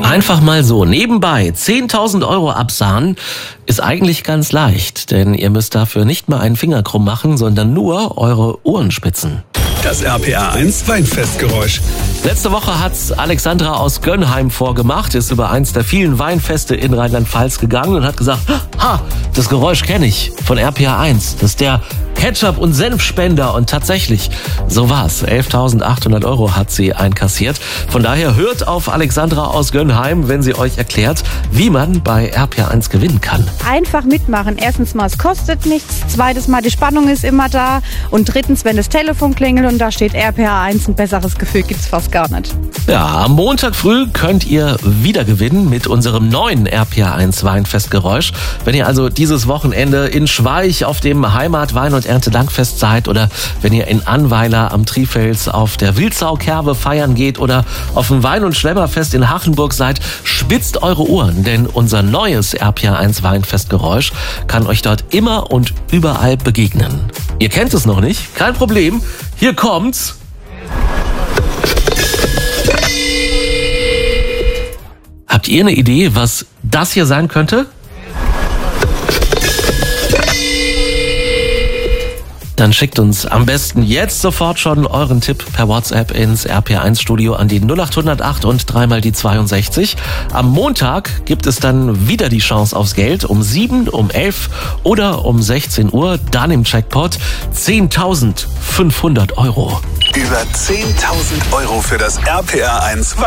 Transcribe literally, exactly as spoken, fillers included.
Einfach mal so nebenbei zehntausend Euro absahnen ist eigentlich ganz leicht, denn ihr müsst dafür nicht mal einen Finger krumm machen, sondern nur eure Ohren spitzen. Das R P R eins Weinfestgeräusch. Letzte Woche hat's Alexandra aus Gönnheim vorgemacht, ist über eins der vielen Weinfeste in Rheinland-Pfalz gegangen und hat gesagt, ha, das Geräusch kenne ich von R P R eins. Das ist der Ketchup- und Senfspender. Und tatsächlich, so war's. elftausendachthundert Euro hat sie einkassiert. Von daher hört auf Alexandra aus Gönnheim, wenn sie euch erklärt, wie man bei R P R eins gewinnen kann. Einfach mitmachen. Erstens mal, es kostet nichts. Zweitens mal, die Spannung ist immer da. Und drittens, wenn das Telefon klingelt und da steht R P R eins, ein besseres Gefühl gibt's fast gar nicht. Ja, am Montag früh könnt ihr wieder gewinnen mit unserem neuen R P R eins Weinfestgeräusch. Wenn ihr also dieses Wochenende in Schweich auf dem Heimatwein- und Erntedankfest seid oder wenn ihr in Annweiler am Trifels auf der Wildsau-Kerbe feiern geht oder auf dem Wein- und Schlemmerfest in Hachenburg seid, spitzt eure Ohren, denn unser neues R P R eins Weinfestgeräusch kann euch dort immer und überall begegnen. Ihr kennt es noch nicht? Kein Problem. Hier kommt's. Habt ihr eine Idee, was das hier sein könnte? Dann schickt uns am besten jetzt sofort schon euren Tipp per WhatsApp ins R P R eins Studio an die null acht null acht und dreimal die zweiundsechzig. Am Montag gibt es dann wieder die Chance aufs Geld um sieben, um elf oder um sechzehn Uhr. Dann im Jackpot zehntausendfünfhundert Euro. Über zehntausend Euro für das R P R eins